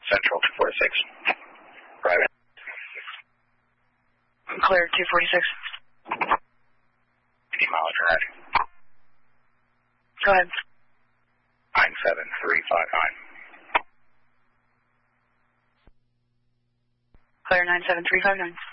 Central 246. Private. Clear 246. 80 miles ahead. Go ahead. 97359. Clear 97359.